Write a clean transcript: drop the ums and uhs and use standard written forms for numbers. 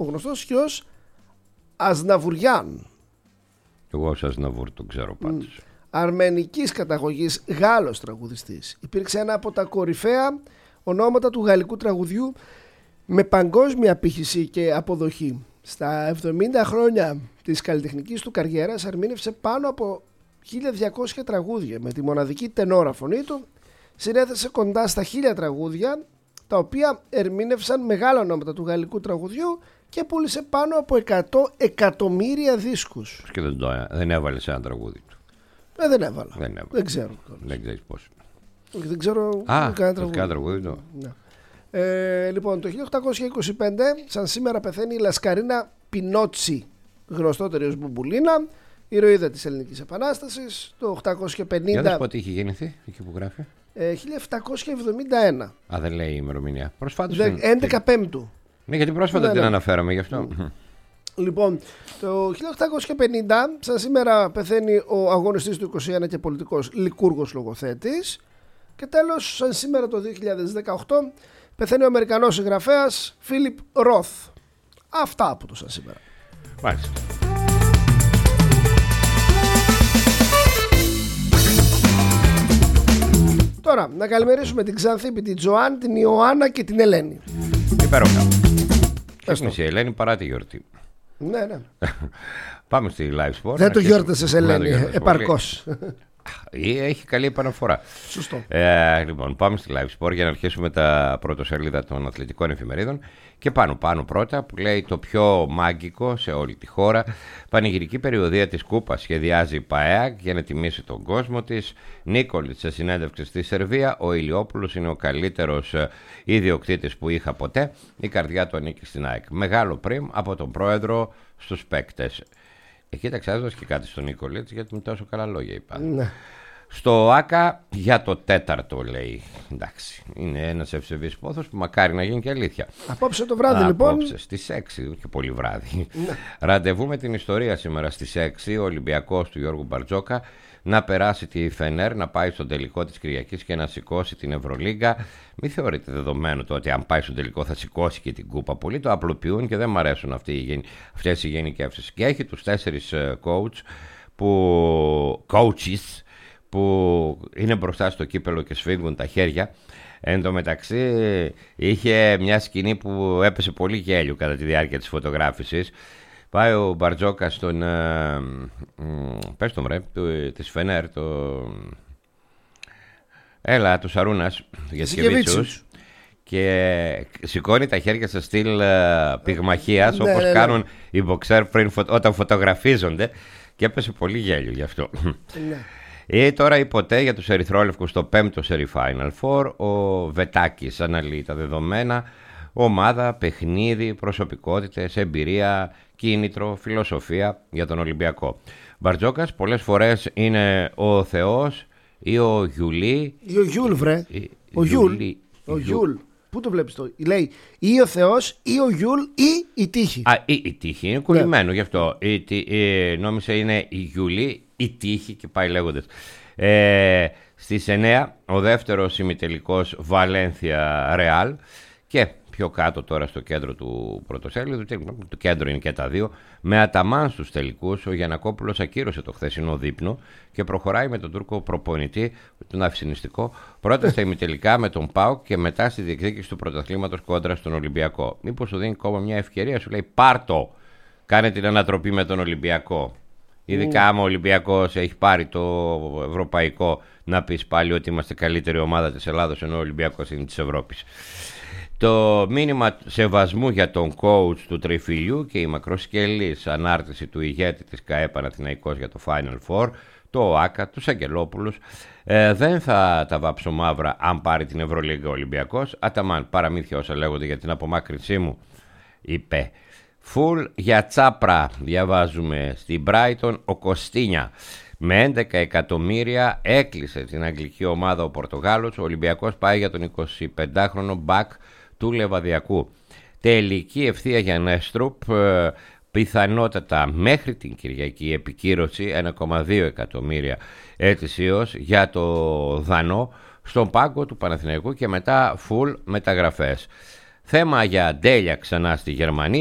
ο γνωστός και ως Αζναβουριάν. Εγώ ως Αζναβούρ τον ξέρω πάντως. Αρμενικής καταγωγής Γάλλος τραγουδιστής. Υπήρξε ένα από τα κορυφαία ονόματα του γαλλικού τραγουδιού με παγκόσμια απήχηση και αποδοχή. Στα 70 χρόνια της καλλιτεχνικής του καριέρας ερμήνευσε πάνω από 1200 τραγούδια. Με τη μοναδική τενόρα φωνή του συνέθεσε κοντά στα 1000 τραγούδια, τα οποία ερμήνευσαν μεγάλα ονόματα του γαλλικού τραγουδιού και πούλησε πάνω από 100 εκατομμύρια δίσκους. Και δεν έβαλε σε ένα τραγούδι του. Δεν έβαλα. Δεν ξέρω. Δεν ξέρεις πώς. Δεν ξέρω κανένα τραγούδι του. Ναι. Λοιπόν, το 1825, σαν σήμερα, πεθαίνει η Λασκαρίνα Πινότσι, γνωστότερη ως Μπουμπουλίνα, ηρωίδα της Ελληνικής Επανάστασης. Το 850. Για να πότε είχε γεννηθεί, εκεί που γράφει. 1771. Δεν λέει η ημερομηνία. Προσφάτως. 11 Πέμπτου. Ναι, γιατί πρόσφατα την αναφέραμε γι' αυτό. Λοιπόν, το 1850, σαν σήμερα, πεθαίνει ο αγωνιστής του 21 και πολιτικός λικούργος λογοθέτης. Και τέλος, σαν σήμερα το 2018, πεθαίνει ο Αμερικανός συγγραφέας Φίλιπ Ροθ. Αυτά από το σαν σήμερα. Μάλιστα. Τώρα, να καλημερίσουμε την Ξανθήπη, την Τζοάν, την Ιωάννα και την Ελένη. Υπέροχα. Ξύπνησε η Ελένη παρά τη γιορτή. Ναι. Πάμε στη Live Sport. Δεν το γιόρτασες, Ελένη, επαρκώς. Έχει καλή επαναφορά. Σωστό. Λοιπόν, πάμε στη Live Sport για να αρχίσουμε τα πρωτοσελίδα των αθλητικών εφημερίδων. Και πάνω πρώτα που λέει το πιο μάγκικο σε όλη τη χώρα. Πανηγυρική περιοδία της Κούπας σχεδιάζει η ΠΑΕΑΚ για να τιμήσει τον κόσμο της. Νίκολιτς σε συνέντευξη στη Σερβία. Ο Ηλιόπουλος είναι ο καλύτερος ιδιοκτήτης που είχα ποτέ. Η καρδιά του ανήκει στην ΑΕΚ. Μεγάλο πριμ από τον πρόεδρο στους παίκτες. Κοίταξε, έδωσε και κάτι στον Νίκολιτς γιατί με τόσο καλά λόγια είπα. Ναι. Στο ΆΚΑ για το 4ο λέει. Εντάξει, είναι ένας ευσεβής πόθος που μακάρι να γίνει και αλήθεια. Απόψε το βράδυ λοιπόν. Απόψε στις 6, και πολύ βράδυ. Ναι. Ραντεβού με την ιστορία σήμερα στις 6. Ο Ολυμπιακός του Γιώργου Μπαρτζόκα να περάσει τη Φενέρ, να πάει στον τελικό της Κυριακής και να σηκώσει την Ευρωλίγκα. Μην θεωρείτε δεδομένο το ότι αν πάει στον τελικό θα σηκώσει και την κούπα. Πολλοί το απλοποιούν και δεν μου αρέσουν αυτές οι γενικεύσεις. Και έχει τους 4 coaches που είναι μπροστά στο κύπελο και σφίγγουν τα χέρια. Εν τω μεταξύ είχε μια σκηνή που έπεσε πολύ γέλιο κατά τη διάρκεια της φωτογράφησης. Πάει ο Μπαρτζόκας στον πες τον της Φενέρ, του Σαρούνας Γιασκεβίτσιους, και σηκώνει τα χέρια σε στυλ πυγμαχίας, όπως κάνουν οι μποξέρ όταν φωτογραφίζονται, και έπεσε πολύ γέλιο γι' αυτό. Τώρα η ποτέ για τους ερυθρόλευκους στο 5ο Serie Final Four. Ο Βετάκης αναλύει τα δεδομένα. Ομάδα, παιχνίδι, προσωπικότητες, εμπειρία, κίνητρο, φιλοσοφία για τον Ολυμπιακό. Μπαρτζόκας πολλές φορές είναι ο Θεός ή ο Γιουλί. Ή ο Γιούλ, βρε. Ο Γιούλ. Πού το βλέπεις το? Λέει ή ο Θεός ή ο Γιούλ ή η τύχη. Η τύχη είναι κολλημένο, γι' αυτό. Νόμιζα είναι η Γιουλί, η τύχη και πάει λέγοντας. Στις 9 ο δεύτερος ημιτελικός Βαλένθια Ρεάλ. Και πιο κάτω τώρα στο κέντρο του πρωτοσέλιδου, το κέντρο είναι και τα δύο, με Αταμάν στους τελικούς. Ο Γιαννακόπουλος ακύρωσε το χθεσινό δείπνο και προχωράει με τον Τούρκο προπονητή, τον αυσινιστικό, πρώτα στα ημιτελικά με τον ΠΑΟΚ και μετά στη διεκδίκηση του πρωταθλήματος κόντρα στον Ολυμπιακό. Μήπως σου δίνει ακόμα μια ευκαιρία, σου λέει πάρτο, κάνε την ανατροπή με τον Ολυμπιακό. Ειδικά άμα ο Ολυμπιακός έχει πάρει το ευρωπαϊκό, να πεις πάλι ότι είμαστε καλύτερη ομάδα της Ελλάδος, ενώ ο Ολυμπιακός είναι της Ευρώπης. Το μήνυμα σεβασμού για τον coach του Τριφυλιού και η μακροσκελής ανάρτηση του ηγέτη της ΚΑΕ Παναθηναϊκός για το Final Four, το ΟΑΚΑ, τους Αγγελόπουλους. Δεν θα τα βάψω μαύρα αν πάρει την Ευρωλίγκα ο Ολυμπιακός. Αταμάν, παραμύθια όσα λέγονται για την απομάκρυνσή μου, είπε. Φουλ για Τσάπρα, διαβάζουμε στην Brighton, ο Κωστίνια. Με 11 εκατομμύρια έκλεισε την αγγλική ομάδα ο Πορτογάλος. Ο Ολυμπιακός πάει για τον 25χρονο μπακ του Λεβαδιακού. Τελική ευθεία για Νέστρουπ, πιθανότατα μέχρι την Κυριακή επικύρωση 1,2 εκατομμύρια ετησίως για το Δανό στον πάγκο του Παναθηναϊκού και μετά φουλ μεταγραφές. Θέμα για Ντέλια ξανά στη Γερμανία.